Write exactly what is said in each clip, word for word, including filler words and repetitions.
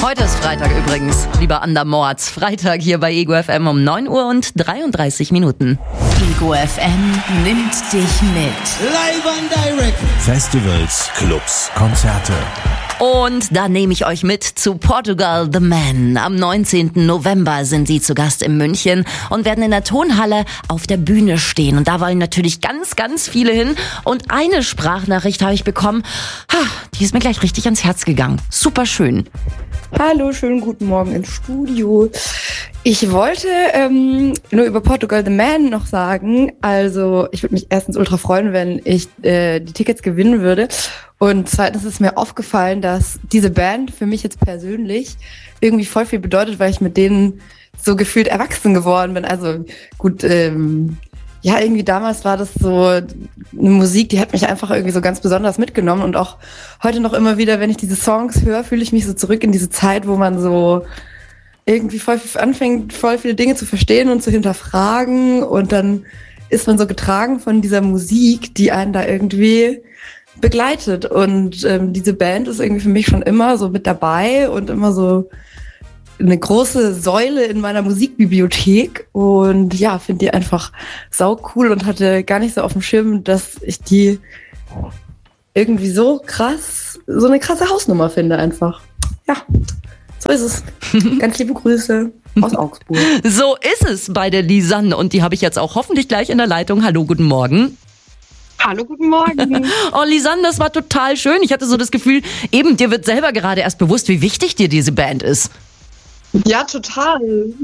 Heute ist Freitag übrigens, lieber Andermords. Freitag hier bei Ego F M um neun Uhr und dreiunddreißig Minuten. Ego F M nimmt dich mit. Live and direct. Festivals, Clubs, Konzerte. Und da nehme ich euch mit zu Portugal The Man. Am neunzehnten November sind sie zu Gast in München und werden in der Tonhalle auf der Bühne stehen. Und da wollen natürlich ganz, ganz viele hin. Und eine Sprachnachricht habe ich bekommen, ha, die ist mir gleich richtig ans Herz gegangen. Super schön. Hallo, schönen guten Morgen ins Studio. Ich wollte ähm, nur über Portugal The Man noch sagen. Also ich würde mich erstens ultra freuen, wenn ich äh, die Tickets gewinnen würde. Und zweitens ist mir aufgefallen, dass diese Band für mich jetzt persönlich irgendwie voll viel bedeutet, weil ich mit denen so gefühlt erwachsen geworden bin. Also gut, ähm, ja, irgendwie damals war das so eine Musik, die hat mich einfach irgendwie so ganz besonders mitgenommen. Und auch heute noch immer wieder, wenn ich diese Songs höre, fühle ich mich so zurück in diese Zeit, wo man so irgendwie voll anfängt, voll viele Dinge zu verstehen und zu hinterfragen. Und dann ist man so getragen von dieser Musik, die einen da irgendwie begleitet. Und ähm, diese Band ist irgendwie für mich schon immer so mit dabei und immer so eine große Säule in meiner Musikbibliothek. Und ja, finde die einfach sau cool und hatte gar nicht so auf dem Schirm, dass ich die irgendwie so krass, so eine krasse Hausnummer finde einfach. Ja, so ist es. Ganz liebe Grüße aus Augsburg. So ist es bei der Lisanne und die habe ich jetzt auch hoffentlich gleich in der Leitung. Hallo, guten Morgen. Hallo, guten Morgen. Oh, Lisanne, das war total schön. Ich hatte so das Gefühl, eben dir wird selber gerade erst bewusst, wie wichtig dir diese Band ist. Ja, total.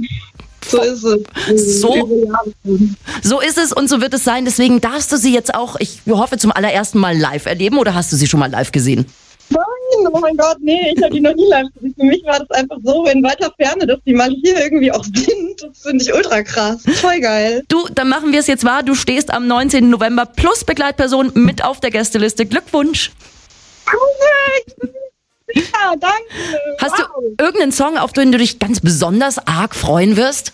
So ist es. So, so ist es und so wird es sein. Deswegen darfst du sie jetzt auch, ich hoffe, zum allerersten Mal live erleben oder hast du sie schon mal live gesehen? Nein, oh mein Gott, nee, ich habe die noch nie live gesehen. Für mich war das einfach so in weiter Ferne, dass die mal hier irgendwie auch sind. Das finde ich ultra krass. Voll geil. Du, dann machen wir es jetzt wahr. Du stehst am neunzehnten November plus Begleitperson mit auf der Gästeliste. Glückwunsch. Perfekt. Ja, danke. Hast wow. du irgendeinen Song, auf den du dich ganz besonders arg freuen wirst?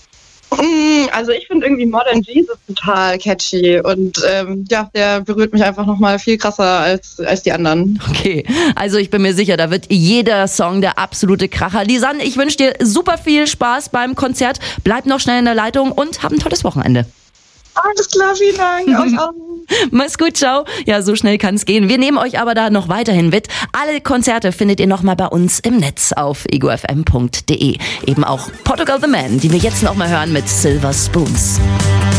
Also ich finde irgendwie Modern Jesus total catchy und ähm, ja, der berührt mich einfach nochmal viel krasser als, als die anderen. Okay, also ich bin mir sicher, da wird jeder Song der absolute Kracher. Lisanne, ich wünsche dir super viel Spaß beim Konzert. Bleib noch schnell in der Leitung und hab ein tolles Wochenende. Alles klar, vielen Dank. Euch auch. Mach's gut, ciao. Ja, so schnell kann's gehen. Wir nehmen euch aber da noch weiterhin mit. Alle Konzerte findet ihr nochmal bei uns im Netz auf ego f m punkt d e. Eben auch Portugal The Man, die wir jetzt noch mal hören mit Silver Spoons.